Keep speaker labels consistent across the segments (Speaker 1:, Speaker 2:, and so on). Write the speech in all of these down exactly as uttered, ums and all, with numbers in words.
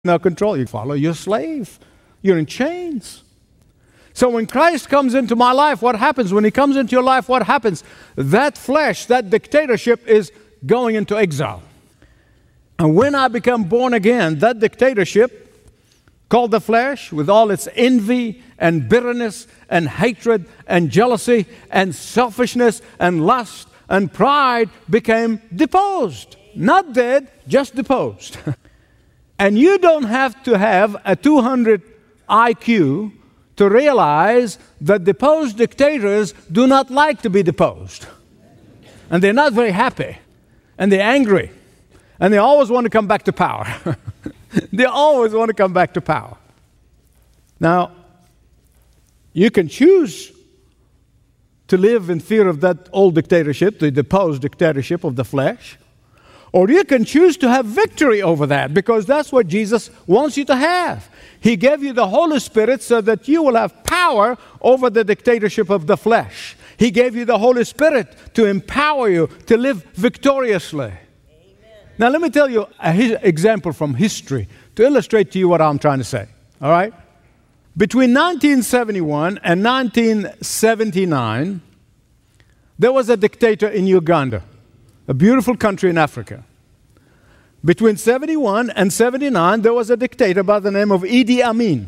Speaker 1: no control. You follow your slave. You're in chains. So when Christ comes into my life, what happens? When he comes into your life, what happens? That flesh, that dictatorship is going into exile. And when I become born again, that dictatorship, called the flesh, with all its envy and bitterness and hatred and jealousy and selfishness and lust and pride, became deposed. Not dead, just deposed. And you don't have to have a two hundred I Q to realize that deposed dictators do not like to be deposed. And they're not very happy. And they're angry. And they always want to come back to power. They always want to come back to power. Now, you can choose to live in fear of that old dictatorship, the deposed dictatorship of the flesh. Or you can choose to have victory over that, because that's what Jesus wants you to have. He gave you the Holy Spirit so that you will have power over the dictatorship of the flesh. He gave you the Holy Spirit to empower you to live victoriously. Amen. Now let me tell you an example from history to illustrate to you what I'm trying to say. All right? Between nineteen seventy-one and nineteen seventy-nine, there was a dictator in Uganda, a beautiful country in Africa. Between seventy-one and seventy-nine, there was a dictator by the name of Idi Amin.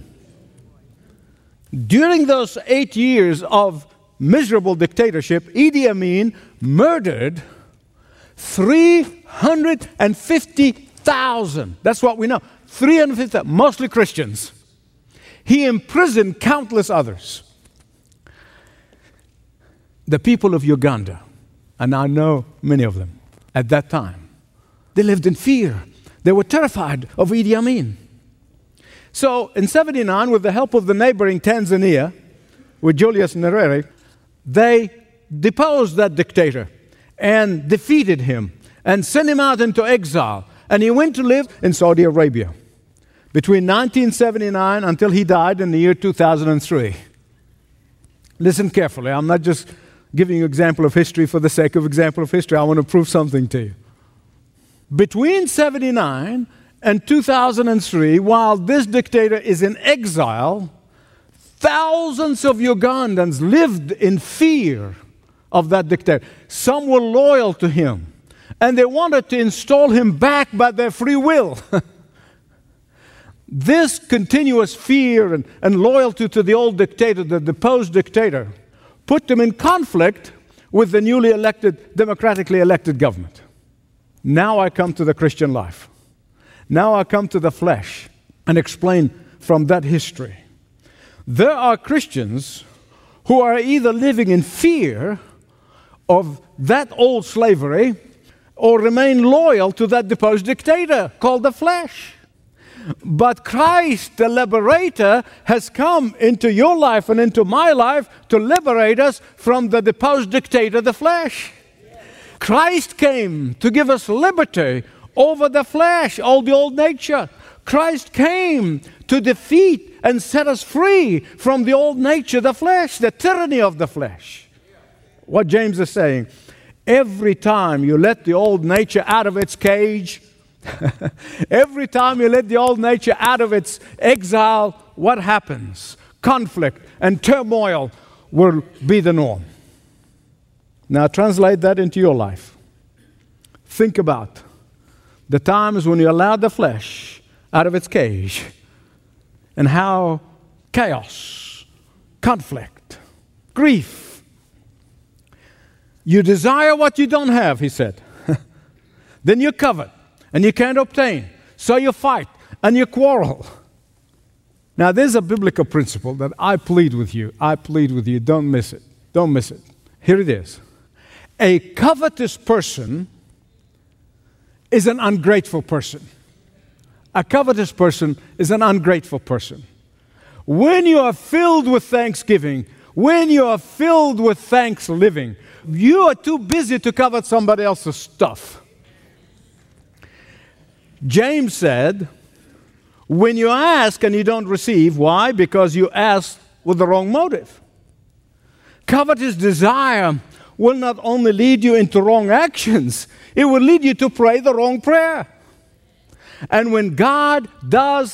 Speaker 1: During those eight years of miserable dictatorship, Idi Amin murdered three hundred fifty thousand. That's what we know. three hundred fifty thousand, mostly Christians. He imprisoned countless others. The people of Uganda, and I know many of them at that time, they lived in fear. They were terrified of Idi Amin. So in seventy-nine, with the help of the neighboring Tanzania, with Julius Nyerere, they deposed that dictator and defeated him and sent him out into exile. And he went to live in Saudi Arabia between nineteen seventy-nine until he died in the year two thousand three. Listen carefully. I'm not just giving you an example of history for the sake of example of history. I want to prove something to you. Between seventy-nine and two thousand three, while this dictator is in exile, thousands of Ugandans lived in fear of that dictator. Some were loyal to him, and they wanted to install him back by their free will. This continuous fear and, and loyalty to the old dictator, the deposed dictator, put them in conflict with the newly elected, democratically elected government. Now I come to the Christian life. Now I come to the flesh and explain from that history. There are Christians who are either living in fear of that old slavery or remain loyal to that deposed dictator called the flesh. But Christ, the liberator, has come into your life and into my life to liberate us from the deposed dictator, the flesh. Christ came to give us liberty over the flesh, all the old nature. Christ came to defeat and set us free from the old nature, the flesh, the tyranny of the flesh. What James is saying, every time you let the old nature out of its cage, every time you let the old nature out of its exile, what happens? Conflict and turmoil will be the norm. Now translate that into your life. Think about the times when you allowed the flesh out of its cage and how chaos, conflict, grief. You desire what you don't have, he said. Then you covet. And you can't obtain. So you fight and you quarrel. Now there's a biblical principle that I plead with you. I plead with you. Don't miss it. Don't miss it. Here it is. A covetous person is an ungrateful person. A covetous person is an ungrateful person. When you are filled with thanksgiving, when you are filled with thanks living, you are too busy to covet somebody else's stuff. James said, when you ask and you don't receive, why? Because you ask with the wrong motive. Covetous desire will not only lead you into wrong actions, it will lead you to pray the wrong prayer. And when God does